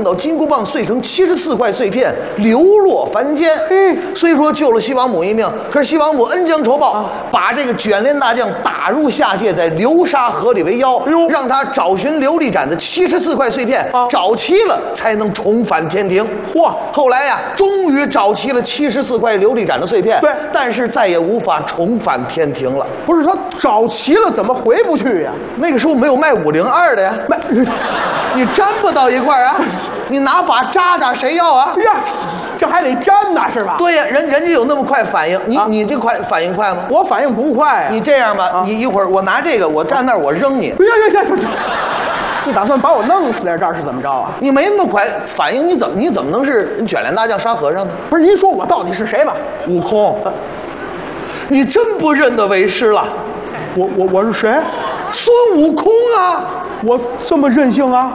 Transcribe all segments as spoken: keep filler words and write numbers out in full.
碰到金箍棒碎成七十四块碎片，流落凡间。嗯，虽说救了西王母一命，可是西王母恩将仇报，啊、把这个卷帘大将打入下界，在流沙河里为妖，哎、让他找寻琉璃盏的七十四块碎片，啊、找齐了才能重返天庭。嚯！后来呀，终于找齐了七十四块琉璃盏的碎片，对，但是再也无法重返天庭了。 不是他找齐了，怎么回不去呀？ 那个时候没有卖五零二的呀，卖你粘不到一块儿啊，你拿把扎扎谁要啊？ 呀，这还得粘呐，是吧？ 对呀，人人家有那么快反应，你、啊、你这快反应快吗？ 我反应不快呀、啊。 你这样吧，啊、你一会儿我拿这个，我站那儿我扔你。 呀呀呀！你打算把我弄死在这儿是怎么着啊？ 你没那么快反应，你怎么你怎么能是卷帘大将沙和尚呢？ 不是，您说我到底是谁吧？ 悟空，你真不认得为师了？ 我我我是谁？ 孙悟空啊！ 我这么任性啊？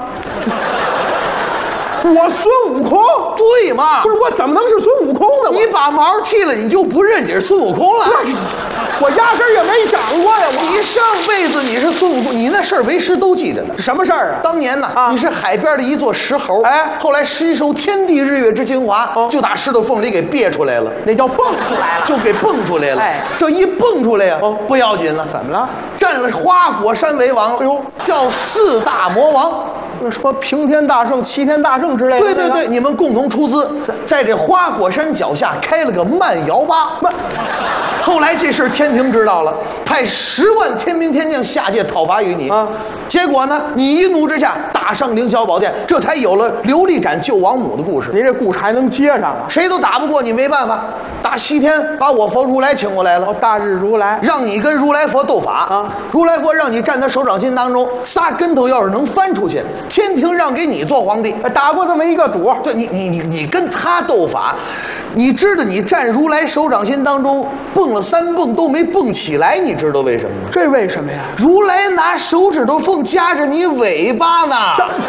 我孙悟空？ 对嘛？ 不是，我怎么能是孙悟空呢？ 你把毛剃了，你就不认你是孙悟空了？ 我压根儿也没长过呀！我你上辈子你是孙悟空，你那事儿为师都记着呢。 什么事儿啊？ 当年呢， 啊、 你是海边的一座石猴，哎，后来吸收天地日月之精华，哦、就打石头缝里给憋出来了， 那叫蹦出来了， 就给蹦出来了。 哎， 这一蹦出来呀、啊，哦、不要紧了， 怎么了？ 占了花果山为王了。哎呦，叫四大魔王。 那说平天大圣、齐天大圣之类的。 对对对，你们共同出资，在这花果山脚下开了个慢摇吧。慢。后来这事天庭知道了，派十万天兵天将下界讨伐于你。啊，结果呢，你一怒之下打上凌霄宝殿，这才有了琉璃盏救王母的故事。 您这故事还能接上啊？ 谁都打不过你，没办法，打西天把我佛如来请过来了。 哦，大日如来， 让你跟如来佛斗法啊！如来佛让你站在手掌心当中，仨跟头要是能翻出去，天庭让给你做皇帝。 打过这么一个主， 对你，你你你跟他斗法，你知道你站如来手掌心当中蹦了三蹦都没蹦起来，你知道为什么吗？ 这为什么呀？ 如来拿手指头缝夹着你尾巴呢，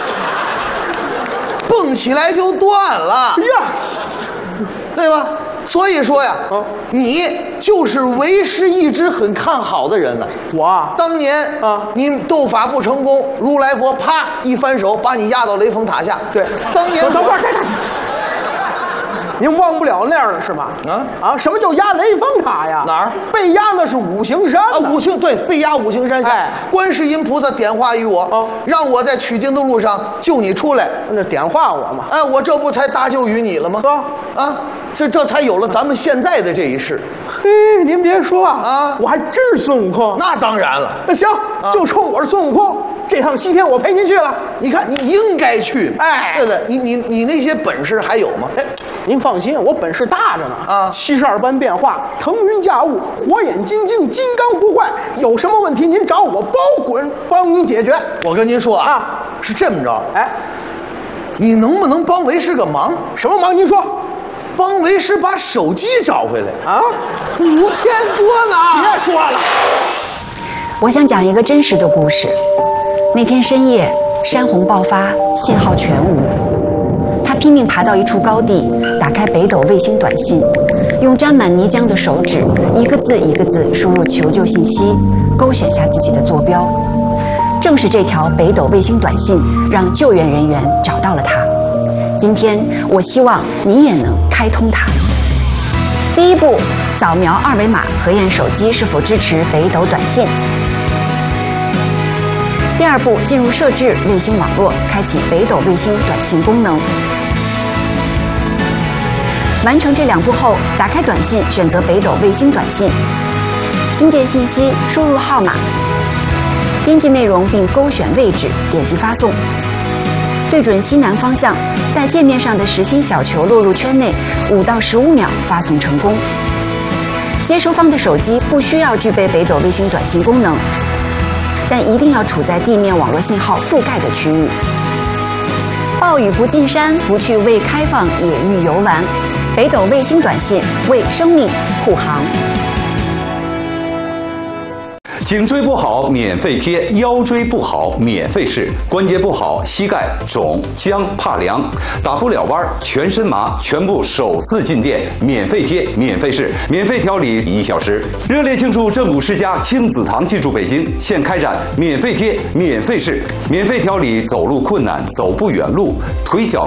蹦起来就断了呀，对吧？所以说呀，啊、你就是为师一直很看好的人呢。 我啊， 当年啊，你斗法不成功，如来佛啪一翻手把你压到雷峰塔下。对，当年等会儿，您忘不了那样了是吗？啊啊！什么叫压雷峰塔呀？ 哪儿？ 被压那是五行山啊！五行对，被压五行山下。哎，观世音菩萨点化于我，哦、让我在取经的路上救你出来。 那点化我嘛？ 哎，我这不才搭救于你了吗？啊啊！这这才有了咱们现在的这一世。 嘿，您别说啊，我还真是孙悟空。 那当然了。 那行，啊、就冲我是孙悟空。这趟西天我陪您去了， 你看你应该去， 哎， 对对，你你你那些本事还有吗？ 哎，您放心，我本事大着呢啊！七十二般变化，腾云驾雾，火眼金睛，金刚不坏。有什么问题您找我，包滚帮您解决。 我跟您说啊，啊是这么着，哎，你能不能帮为师个忙？ 什么忙？您说。 帮为师把手机找回来啊！五千多呢！ 别说了， 我想讲一个真实的故事。那天深夜，山洪爆发，信号全无。他拼命爬到一处高地，打开北斗卫星短信，用沾满泥浆的手指，一个字一个字输入求救信息，勾选下自己的坐标。正是这条北斗卫星短信，让救援人员找到了他。今天，我希望你也能开通它。第一步，扫描二维码核验手机是否支持北斗短信。第二步，进入设置卫星网络，开启北斗卫星短信功能。完成这两步后，打开短信，选择北斗卫星短信，新建信息，输入号码，编辑内容并勾选位置，点击发送。对准西南方向，待界面上的实心小球落入圈内，五到十五秒发送成功。接收方的手机不需要具备北斗卫星短信功能，但一定要处在地面网络信号覆盖的区域。暴雨不进山，不去未开放野域游玩。北斗卫星短信为生命护航。 颈椎不好免费贴，腰椎不好免费试，关节不好膝盖肿僵怕凉，打不了弯全身麻，全部首次进店，免费贴免费试，免费调理一小时。热烈庆祝正骨世家亲子堂进驻北京，现开展免费贴免费试，免费调理走路困难走不远路腿脚